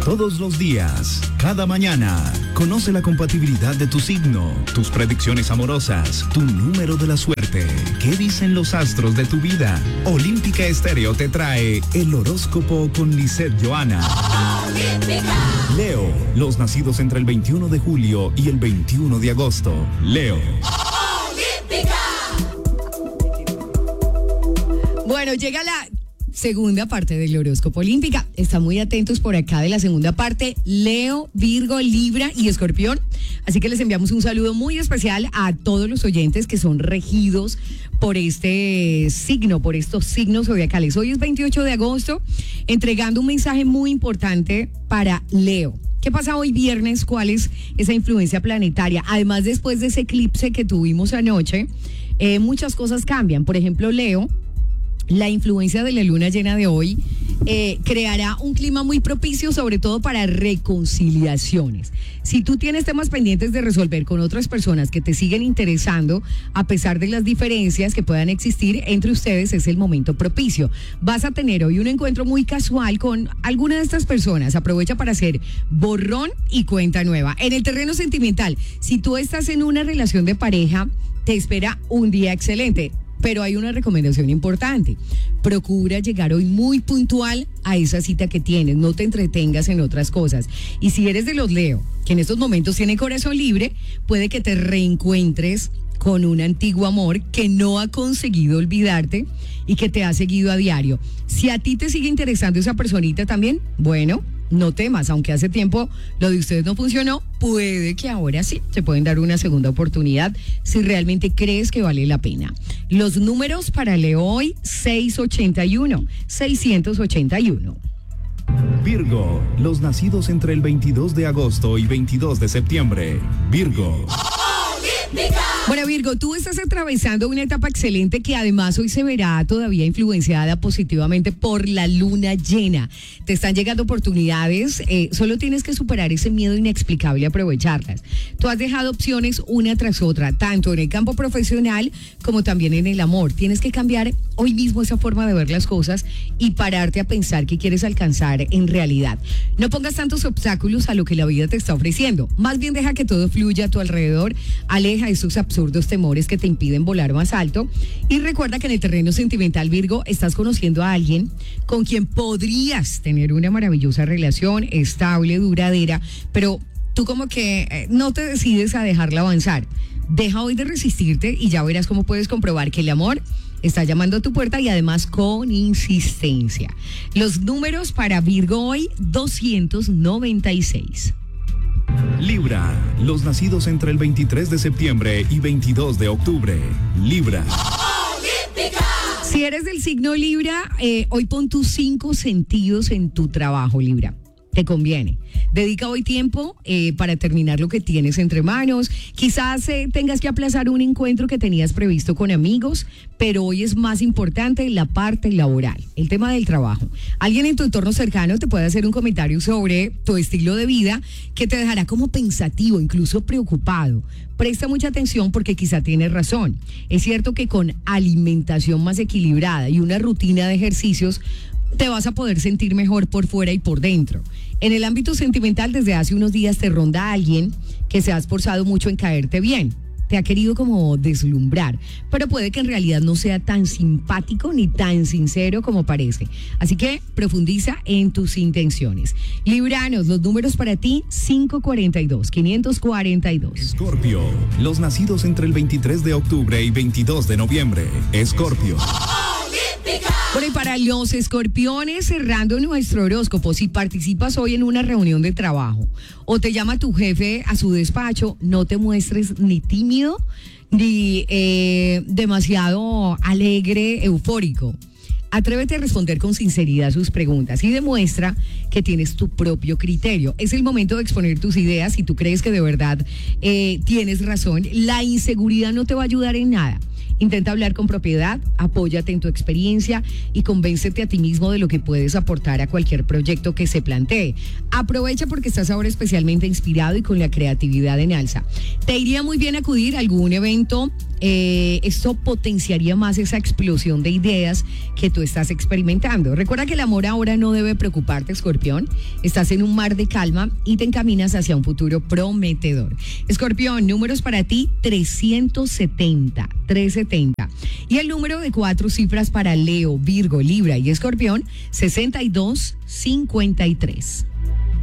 Todos los días, cada mañana, conoce la compatibilidad de tu signo, tus predicciones amorosas, tu número de la suerte. ¿Qué dicen los astros de tu vida? Olímpica Estéreo te trae el horóscopo con Lisette Johanna. Leo, los nacidos entre el 21 de julio y el 21 de agosto. Leo. Bueno, llega la segunda parte del horóscopo olímpica. Están muy atentos por acá de la segunda parte. Leo, Virgo, Libra y Escorpión. Así que les enviamos un saludo muy especial a todos los oyentes que son regidos por este signo, por estos signos zodiacales. Hoy es 28 de agosto, entregando un mensaje muy importante para Leo. ¿Qué pasa hoy viernes? ¿Cuál es esa influencia planetaria? Además, después de ese eclipse que tuvimos anoche, muchas cosas cambian. Por ejemplo, Leo, la influencia de la luna llena de hoy creará un clima muy propicio, sobre todo para reconciliaciones. Si tú tienes temas pendientes de resolver con otras personas que te siguen interesando, a pesar de las diferencias que puedan existir entre ustedes, es el momento propicio. Vas a tener hoy un encuentro muy casual con alguna de estas personas. Aprovecha para hacer borrón y cuenta nueva. En el terreno sentimental, si tú estás en una relación de pareja, te espera un día excelente. Pero hay una recomendación importante. Procura llegar hoy muy puntual a esa cita que tienes. No te entretengas en otras cosas. Y si eres de los Leo, que en estos momentos tienen corazón libre, puede que te reencuentres con un antiguo amor que no ha conseguido olvidarte y que te ha seguido a diario. Si a ti te sigue interesando esa personita también, bueno, no temas, aunque hace tiempo lo de ustedes no funcionó, puede que ahora sí se pueden dar una segunda oportunidad si realmente crees que vale la pena. Los números para Leo hoy, 681. Virgo, los nacidos entre el 22 de agosto y 22 de septiembre. Virgo. Bueno, Virgo, tú estás atravesando una etapa excelente que además hoy se verá todavía influenciada positivamente por la luna llena. Te están llegando oportunidades, solo tienes que superar ese miedo inexplicable y aprovecharlas. Tú has dejado opciones una tras otra, tanto en el campo profesional como también en el amor. Tienes que cambiar hoy mismo esa forma de ver las cosas y pararte a pensar qué quieres alcanzar en realidad. No pongas tantos obstáculos a lo que la vida te está ofreciendo. Más bien deja que todo fluya a tu alrededor, aleja esos absurdos temores que te impiden volar más alto y recuerda que en el terreno sentimental, Virgo, estás conociendo a alguien con quien podrías tener una maravillosa relación estable, duradera, pero tú como que no te decides a dejarla avanzar. Deja hoy de resistirte y ya verás cómo puedes comprobar que el amor está llamando a tu puerta y además con insistencia. Los números para Virgo hoy, 296. Libra, los nacidos entre el 23 de septiembre y 22 de octubre. Libra. Si eres del signo Libra, hoy pon tus 5 sentidos en tu trabajo, Libra. Te conviene. Dedica hoy tiempo para terminar lo que tienes entre manos. Quizás tengas que aplazar un encuentro que tenías previsto con amigos, pero hoy es más importante la parte laboral, el tema del trabajo. Alguien en tu entorno cercano te puede hacer un comentario sobre tu estilo de vida que te dejará como pensativo, incluso preocupado. Presta mucha atención porque quizá tienes razón. Es cierto que con alimentación más equilibrada y una rutina de ejercicios, te vas a poder sentir mejor por fuera y por dentro. En el ámbito sentimental, desde hace unos días te ronda alguien que se ha esforzado mucho en caerte bien. Te ha querido como deslumbrar, pero puede que en realidad no sea tan simpático ni tan sincero como parece. Así que profundiza en tus intenciones. Libranos, los números para ti, 542-542. Escorpio, los nacidos entre el 23 de octubre y 22 de noviembre. Escorpio. Bueno, y para los escorpiones, cerrando nuestro horóscopo, si participas hoy en una reunión de trabajo o te llama tu jefe a su despacho, no te muestres ni tímido ni demasiado alegre, eufórico. Atrévete a responder con sinceridad sus preguntas y demuestra que tienes tu propio criterio. Es el momento de exponer tus ideas si tú crees que de verdad tienes razón. La inseguridad no te va a ayudar en nada. Intenta hablar con propiedad, apóyate en tu experiencia y convéncete a ti mismo de lo que puedes aportar a cualquier proyecto que se plantee. Aprovecha porque estás ahora especialmente inspirado y con la creatividad en alza. Te iría muy bien acudir a algún evento. Esto potenciaría más esa explosión de ideas que tú estás experimentando. Recuerda que el amor ahora no debe preocuparte, Escorpión. Estás en un mar de calma y te encaminas hacia un futuro prometedor. Escorpión, números para ti: 370. Y el número de 4 cifras para Leo, Virgo, Libra y Escorpión: 6253.